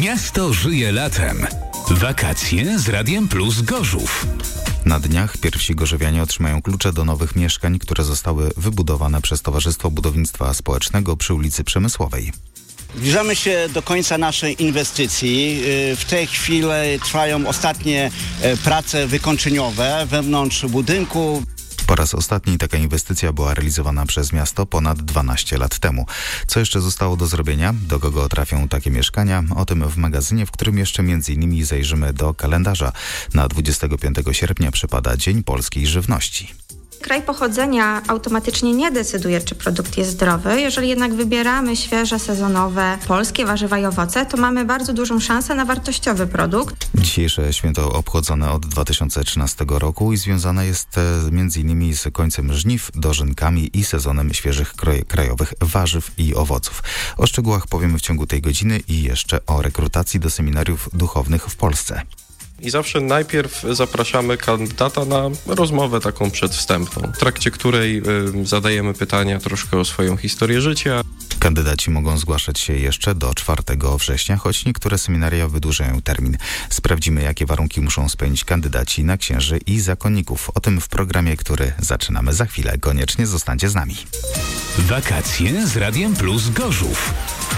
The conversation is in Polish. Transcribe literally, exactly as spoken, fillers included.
Miasto żyje latem. Wakacje z Radiem Plus Gorzów. Na dniach pierwsi gorzowianie otrzymają klucze do nowych mieszkań, które zostały wybudowane przez Towarzystwo Budownictwa Społecznego przy ulicy Przemysłowej. Zbliżamy się do końca naszej inwestycji. W tej chwili trwają ostatnie prace wykończeniowe wewnątrz budynku. Po raz ostatni taka inwestycja była realizowana przez miasto ponad dwanaście lat temu. Co jeszcze zostało do zrobienia? Do kogo trafią takie mieszkania? O tym w magazynie, w którym jeszcze między innymi zajrzymy do kalendarza. Na dwudziestego piątego sierpnia przypada Dzień Polskiej Żywności. Kraj pochodzenia automatycznie nie decyduje, czy produkt jest zdrowy. Jeżeli jednak wybieramy świeże, sezonowe, polskie warzywa i owoce, to mamy bardzo dużą szansę na wartościowy produkt. Dzisiejsze święto obchodzone od dwa tysiące trzynastego roku i związane jest między innymi z końcem żniw, dożynkami i sezonem świeżych kroj- krajowych warzyw i owoców. O szczegółach powiemy w ciągu tej godziny i jeszcze o rekrutacji do seminariów duchownych w Polsce. I zawsze najpierw zapraszamy kandydata na rozmowę taką przedwstępną, w trakcie której y, zadajemy pytania troszkę o swoją historię życia. Kandydaci mogą zgłaszać się jeszcze do czwartego września, choć niektóre seminaria wydłużają termin. Sprawdzimy, jakie warunki muszą spełnić kandydaci na księży i zakonników. O tym w programie, który zaczynamy za chwilę. Koniecznie zostańcie z nami. Wakacje z Radiem Plus Gorzów.